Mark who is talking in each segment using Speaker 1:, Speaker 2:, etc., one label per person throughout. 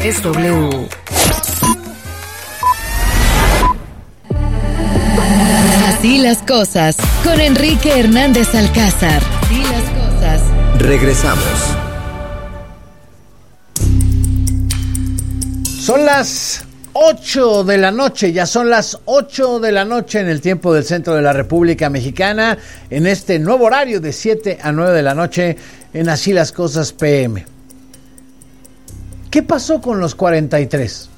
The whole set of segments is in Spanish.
Speaker 1: XW. Así las cosas, con Enrique Hernández Alcázar. Así las cosas.
Speaker 2: Regresamos.
Speaker 3: Son las 8 de la noche, ya son las 8 de la noche en el tiempo del centro de la República Mexicana, en este nuevo horario de 7 a 9 de la noche en Así las Cosas PM. ¿Qué pasó con los 43?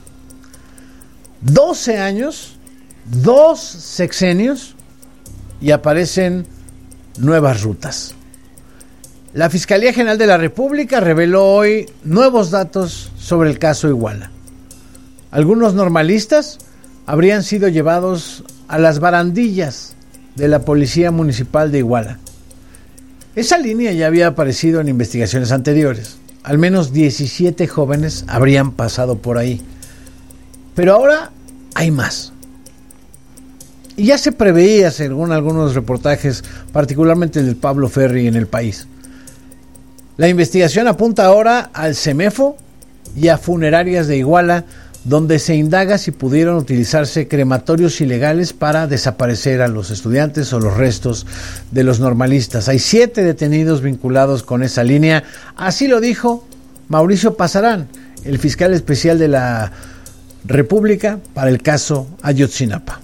Speaker 3: 12 años, 2 sexenios y aparecen nuevas rutas. La Fiscalía General de la República reveló hoy nuevos datos sobre el caso Iguala. Algunos normalistas habrían sido llevados a las barandillas de la Policía Municipal de Iguala. Esa línea ya había aparecido en investigaciones anteriores. Al menos 17 jóvenes habrían pasado por ahí. Pero ahora hay más. Y ya se preveía, según algunos reportajes, particularmente el del Pablo Ferri en El País. La investigación apunta ahora al CEMEFO y a funerarias de Iguala, donde se indaga si pudieron utilizarse crematorios ilegales para desaparecer a los estudiantes o los restos de los normalistas. Hay 7 detenidos vinculados con esa línea. Así lo dijo Mauricio Pasarán, el fiscal especial de la República para el caso Ayotzinapa.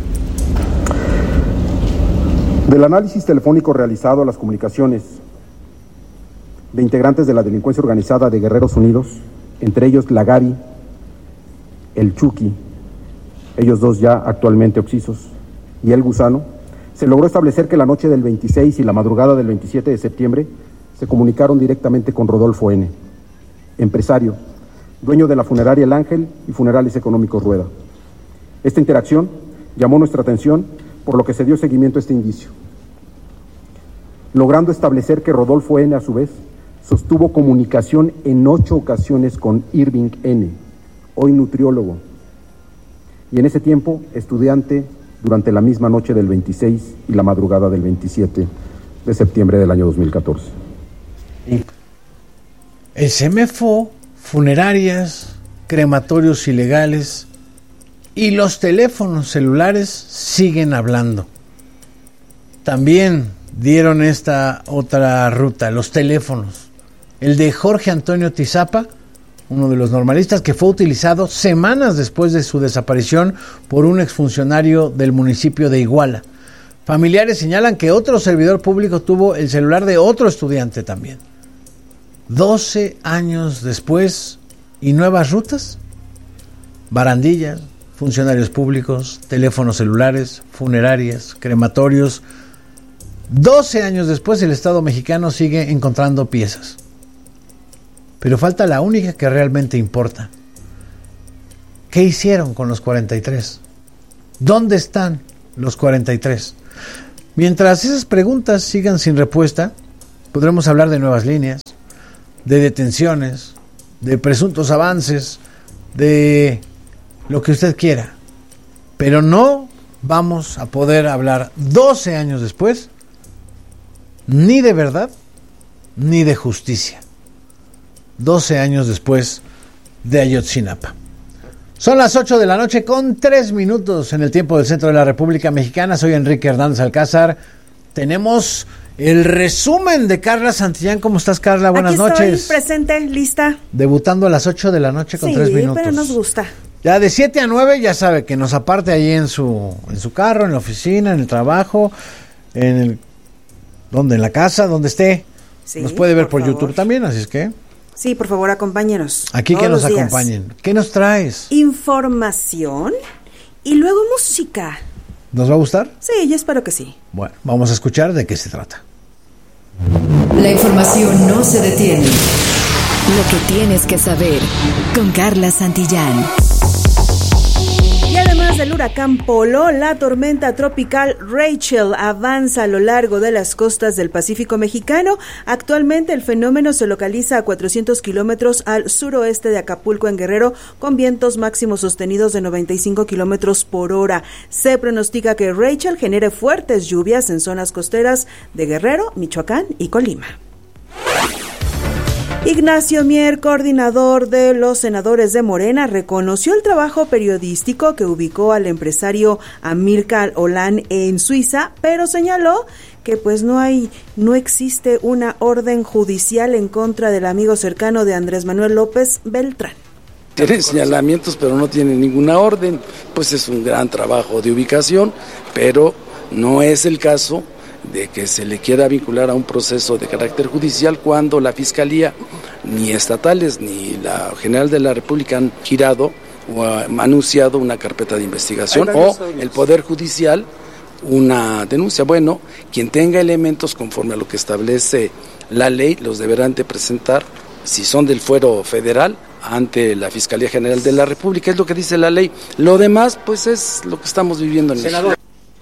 Speaker 4: Del análisis telefónico realizado a las comunicaciones de integrantes de la delincuencia organizada de Guerreros Unidos, entre ellos Lagari, el Chucky, ellos dos ya actualmente occisos, y el Gusano, se logró establecer que la noche del 26 y la madrugada del 27 de septiembre se comunicaron directamente con Rodolfo N., empresario, dueño de la funeraria El Ángel y Funerales Económicos Rueda. Esta interacción llamó nuestra atención, por lo que se dio seguimiento a este indicio, logrando establecer que Rodolfo N., a su vez, sostuvo comunicación en 8 ocasiones con Irving N., hoy nutriólogo, y en ese tiempo estudiante durante la misma noche del 26 y la madrugada del 27 de septiembre del año 2014.
Speaker 3: El CEMEFO, funerarias, crematorios ilegales y los teléfonos celulares siguen hablando. También dieron esta otra ruta, los teléfonos. El de Jorge Antonio Tizapa, uno de los normalistas, que fue utilizado semanas después de su desaparición por un exfuncionario del municipio de Iguala. Familiares señalan que otro servidor público tuvo el celular de otro estudiante también. 12 años después, ¿y nuevas rutas? Barandillas, funcionarios públicos, teléfonos celulares, funerarias, crematorios. 12 años después, el Estado mexicano sigue encontrando piezas. Pero falta la única que realmente importa. ¿Qué hicieron con los 43? ¿Dónde están los 43? Mientras esas preguntas sigan sin respuesta, podremos hablar de nuevas líneas, de detenciones, de presuntos avances, de lo que usted quiera. Pero no vamos a poder hablar 12 años después ni de verdad ni de justicia. 12 años después de Ayotzinapa. Son las 8 de la noche con 3 minutos en el tiempo del centro de la República Mexicana. Soy Enrique Hernández Alcázar. Tenemos el resumen de Carla Santillán. ¿Cómo estás, Carla? Buenas noches.
Speaker 5: Estoy presente, lista.
Speaker 3: Debutando a las 8 de la noche con 3 minutos.
Speaker 5: Sí, pero nos gusta.
Speaker 3: Ya de 7 a 9 ya sabe que nos aparte ahí en su carro, en la oficina, en el trabajo, donde en la casa, donde esté. Sí, nos puede ver por YouTube también, así es que...
Speaker 5: Sí, por favor, acompáñenos.
Speaker 3: Aquí que nos acompañen. ¿Qué nos traes?
Speaker 5: Información y luego música.
Speaker 3: ¿Nos va a gustar?
Speaker 5: Sí, yo espero que sí.
Speaker 3: Bueno, vamos a escuchar de qué se trata.
Speaker 1: La información no se detiene. Lo que tienes que saber con Carla Santillán.
Speaker 5: Y además del huracán Polo, la tormenta tropical Rachel avanza a lo largo de las costas del Pacífico mexicano. Actualmente el fenómeno se localiza a 400 kilómetros al suroeste de Acapulco, en Guerrero, con vientos máximos sostenidos de 95 kilómetros por hora. Se pronostica que Rachel genere fuertes lluvias en zonas costeras de Guerrero, Michoacán y Colima. Ignacio Mier, coordinador de los senadores de Morena, reconoció el trabajo periodístico que ubicó al empresario Amílcar Olan en Suiza, pero señaló que pues no existe una orden judicial en contra del amigo cercano de Andrés Manuel López Beltrán.
Speaker 2: Tiene señalamientos, pero no tiene ninguna orden, pues es un gran trabajo de ubicación, pero no es el caso de que se le quiera vincular a un proceso de carácter judicial cuando la Fiscalía, ni estatales, ni la General de la República han girado o han anunciado una carpeta de investigación o el Poder Judicial una denuncia. Bueno, quien tenga elementos conforme a lo que establece la ley, los deberán de presentar, si son del fuero federal, ante la Fiscalía General de la República, es lo que dice la ley. Lo demás, pues es lo que estamos viviendo en México.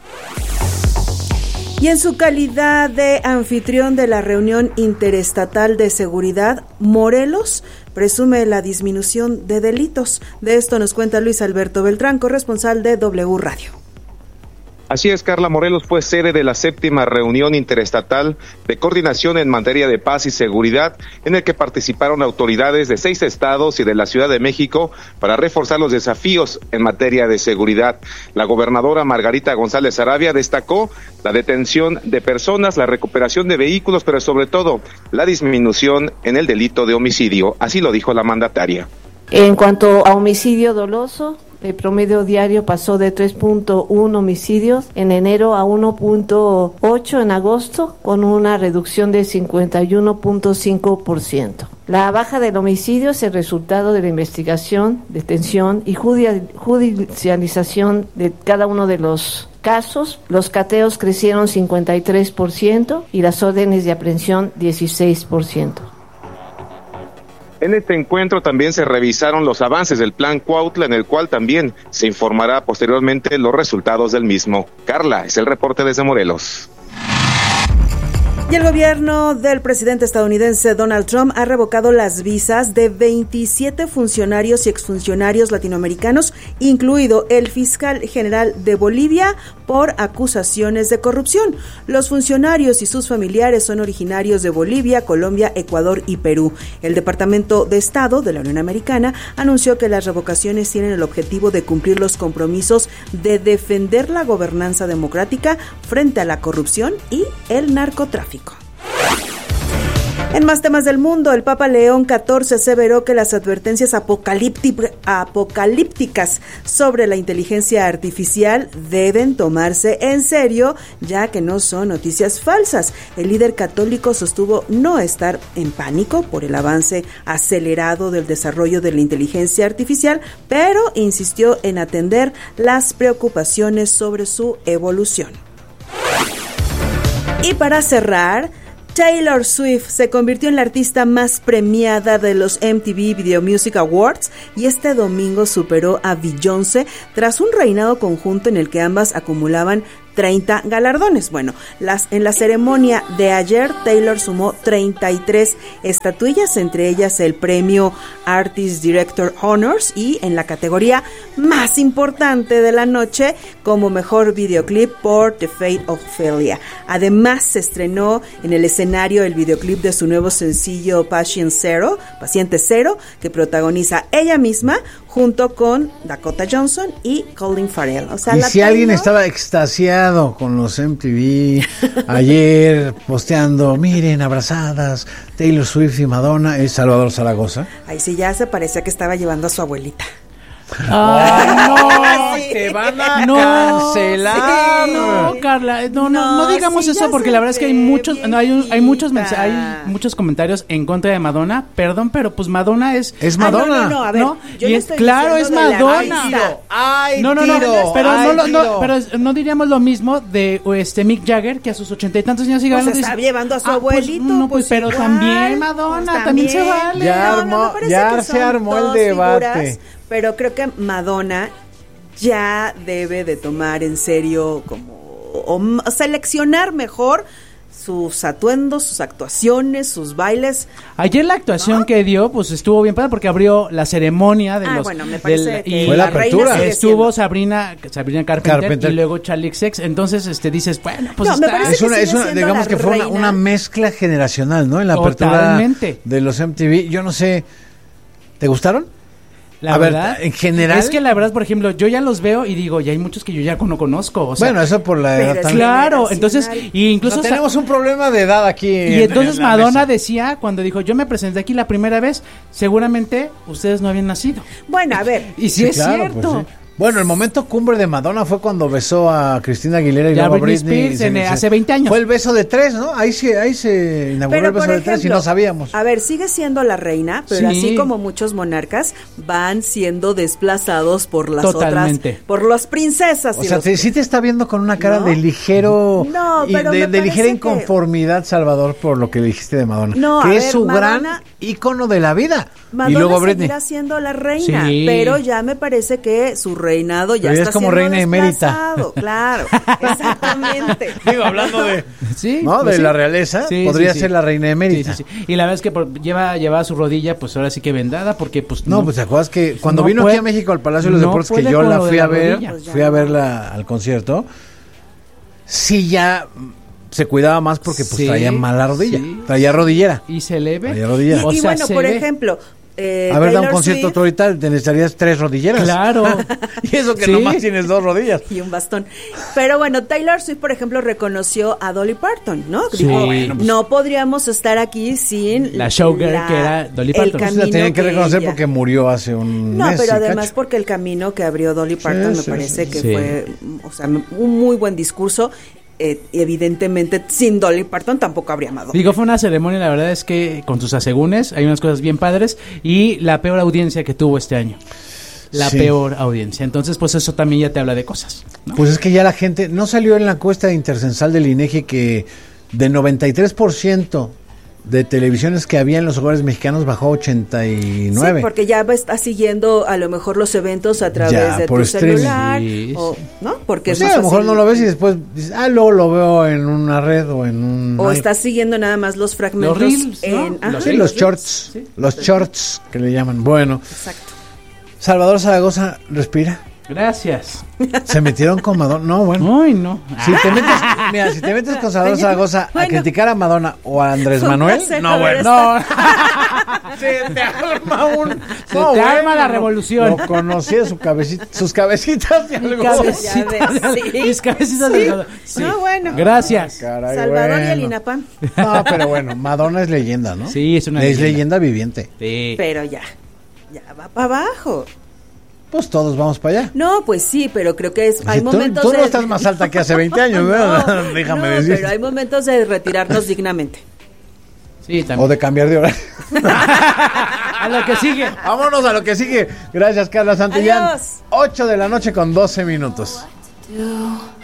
Speaker 5: Y en su calidad de anfitrión de la reunión interestatal de seguridad, Morelos presume la disminución de delitos. De esto nos cuenta Luis Alberto Beltrán, corresponsal de W Radio.
Speaker 6: Así es, Carla. Morelos fue sede de la 7ª reunión interestatal de coordinación en materia de paz y seguridad, en el que participaron autoridades de 6 estados y de la Ciudad de México para reforzar los desafíos en materia de seguridad. La gobernadora Margarita González Sarabia destacó la detención de personas, la recuperación de vehículos, pero sobre todo la disminución en el delito de homicidio. Así lo dijo la mandataria.
Speaker 7: En cuanto a homicidio doloso, el promedio diario pasó de 3.1 homicidios en enero a 1.8 en agosto, con una reducción de 51.5%. La baja del homicidio es el resultado de la investigación, detención y judicialización de cada uno de los casos. Los cateos crecieron 53% y las órdenes de aprehensión 16%.
Speaker 6: En este encuentro también se revisaron los avances del Plan Cuautla, en el cual también se informará posteriormente los resultados del mismo. Carla, es el reporte desde Morelos.
Speaker 5: Y el gobierno del presidente estadounidense Donald Trump ha revocado las visas de 27 funcionarios y exfuncionarios latinoamericanos, incluido el fiscal general de Bolivia, por acusaciones de corrupción. Los funcionarios y sus familiares son originarios de Bolivia, Colombia, Ecuador y Perú. El Departamento de Estado de la Unión Americana anunció que las revocaciones tienen el objetivo de cumplir los compromisos de defender la gobernanza democrática frente a la corrupción y el narcotráfico. En más temas del mundo, el Papa León XIV aseveró que las advertencias apocalípticas sobre la inteligencia artificial deben tomarse en serio, ya que no son noticias falsas. El líder católico sostuvo no estar en pánico por el avance acelerado del desarrollo de la inteligencia artificial, pero insistió en atender las preocupaciones sobre su evolución. Y para cerrar, Taylor Swift se convirtió en la artista más premiada de los MTV Video Music Awards y este domingo superó a Beyoncé tras un reinado conjunto en el que ambas acumulaban 30 galardones. Bueno, en la ceremonia de ayer, Taylor sumó 33 estatuillas, entre ellas el premio Artist Director Honors y en la categoría más importante de la noche como mejor videoclip por The Fate of Ophelia. Además, se estrenó en el escenario el videoclip de su nuevo sencillo Paciente Cero, que protagoniza ella misma junto con Dakota Johnson y Colin Farrell. O sea,
Speaker 3: y si alguien estaba extasiado con los MTV ayer posteando, miren, abrazadas, Taylor Swift y Madonna, es Salvador Zaragoza.
Speaker 5: Ahí sí ya se parecía que estaba llevando a su abuelita.
Speaker 3: ¡No! ¡Te van a cancelar!
Speaker 8: Sí, no, Carla, no digamos
Speaker 5: sí,
Speaker 8: eso, porque la verdad es que hay muchos comentarios en contra de Madonna. Perdón, pero pues Madonna es
Speaker 3: Madonna.
Speaker 5: No, a ver, yo
Speaker 8: y
Speaker 5: no
Speaker 8: es
Speaker 5: estoy
Speaker 8: claro, es Madonna. Pero no diríamos lo mismo de Mick Jagger, que a sus 80 y tantos años sigue
Speaker 5: pues está llevando a su abuelito.
Speaker 8: Pero
Speaker 5: igual,
Speaker 8: también Madonna, también se vale.
Speaker 3: Ya se armó el debate.
Speaker 5: Pero creo que Madonna ya debe de tomar en serio o seleccionar mejor sus atuendos, sus actuaciones, sus bailes.
Speaker 8: Ayer la actuación que dio, pues estuvo bien padre porque abrió la ceremonia de los...
Speaker 5: bueno, me parece que
Speaker 3: fue la apertura.
Speaker 8: Estuvo Sabrina Carpenter y luego Charlie XX. Entonces, dices, bueno, pues
Speaker 5: no, está...
Speaker 3: Es una digamos que fue una mezcla generacional, ¿no? En la apertura de los MTV. Yo no sé, ¿te gustaron?
Speaker 8: La verdad,
Speaker 3: en general.
Speaker 8: Es que la verdad, por ejemplo, yo ya los veo y digo, ya hay muchos que yo ya no conozco. O sea,
Speaker 3: bueno, eso por la edad también.
Speaker 8: Claro, entonces, y incluso
Speaker 3: no, tenemos un problema de edad aquí.
Speaker 8: Y entonces Madonna decía, cuando dijo, yo me presenté aquí la primera vez, seguramente ustedes no habían nacido.
Speaker 5: Bueno, a ver.
Speaker 8: Y sí, es cierto.
Speaker 3: Pues, sí. Bueno, el momento cumbre de Madonna fue cuando besó a Cristina Aguilera y luego a Britney
Speaker 8: Spears hace 20 años.
Speaker 3: Fue el beso de 3, ¿no? Ahí se inauguró el beso de 3 y no sabíamos.
Speaker 5: A ver, sigue siendo la reina, pero así como muchos monarcas van siendo desplazados por las otras, por las princesas.
Speaker 3: O sea, sí te está viendo con una cara de ligero, de ligera inconformidad, Salvador, por lo que dijiste de Madonna.
Speaker 5: No,
Speaker 3: que es su gran ícono de la vida.
Speaker 5: Madonna
Speaker 3: y luego Britney
Speaker 5: seguirá siendo la reina, pero ya me parece que su reinado ya está
Speaker 3: como
Speaker 5: siendo
Speaker 3: reina emérita.
Speaker 5: Claro, exactamente.
Speaker 3: Digo, hablando de,
Speaker 5: ¿no?
Speaker 3: de la realeza, podría ser la reina emérita.
Speaker 8: Y la verdad es que lleva su rodilla, pues ahora sí que vendada, porque pues
Speaker 3: pues te acuerdas que cuando vino aquí a México al Palacio de los Deportes, que yo la fui a ver, fui a verla al concierto, sí ya se cuidaba más porque pues traía mala rodilla, traía rodillera.
Speaker 8: Y se le ve.
Speaker 3: Traía rodillera.
Speaker 5: Y bueno, por ejemplo,
Speaker 3: a ver, da un concierto tú ahorita, te necesitarías 3 rodilleras.
Speaker 8: Claro.
Speaker 3: Y eso que nomás tienes 2 rodillas.
Speaker 5: Y un bastón. Pero bueno, Taylor Swift, por ejemplo, reconoció a Dolly Parton, ¿no?
Speaker 8: Sí.
Speaker 5: Dijo, no podríamos estar aquí sin
Speaker 8: la showgirl que era Dolly Parton.
Speaker 3: Pues la tenían que reconocer porque murió hace un mes.
Speaker 5: No, pero además porque el camino que abrió Dolly Parton me parece que fue, o sea, un muy buen discurso. Evidentemente sin Dolly Parton tampoco habría Madonna.
Speaker 8: Digo, fue una ceremonia, la verdad es que con tus asegúnes hay unas cosas bien padres y la peor audiencia que tuvo este año. La peor audiencia. Entonces, pues eso también ya te habla de cosas, ¿no?
Speaker 3: Pues es que ya la gente, no salió en la encuesta intercensal del INEGI que de 93% de televisiones que había en los hogares mexicanos bajó a 89.
Speaker 5: Sí, porque ya estás siguiendo a lo mejor los eventos a través de tu celular, ¿no? Porque
Speaker 3: pues a lo mejor no lo ves y después dices, luego lo veo en una red o en un...
Speaker 5: O estás siguiendo nada más los fragmentos.
Speaker 8: Los reels, ¿no?
Speaker 3: Los shorts, los shorts que le llaman. Bueno.
Speaker 5: Exacto.
Speaker 3: Salvador Zaragoza, respira.
Speaker 8: Gracias.
Speaker 3: Se metieron con Madonna. No, bueno.
Speaker 8: Ay, no.
Speaker 3: Si te metes con Salvador Zaragoza a criticar a Madonna o a Andrés Manuel, no, bueno. No. Se te arma
Speaker 8: arma la revolución.
Speaker 3: Lo conocía sus cabecitas de algodón.
Speaker 8: Mis cabecitas de algodón. Sí.
Speaker 5: No, bueno.
Speaker 8: Gracias.
Speaker 5: Caray, Salvador y el INAPAM.
Speaker 3: No, pero bueno, Madonna es leyenda, ¿no?
Speaker 8: Sí, es una
Speaker 3: leyenda viviente.
Speaker 8: Sí.
Speaker 5: Pero ya va para abajo.
Speaker 3: Pues todos vamos para allá.
Speaker 5: No, pues sí, pero creo que hay momentos
Speaker 3: tú no estás más alta que hace 20 años, ¿verdad? Déjame decir.
Speaker 5: Pero hay momentos de retirarnos dignamente.
Speaker 8: Sí, también.
Speaker 3: O de cambiar de hora.
Speaker 8: A lo que sigue.
Speaker 3: Vámonos a lo que sigue. Gracias, Carla Santillán. 8 de la noche con 12 minutos.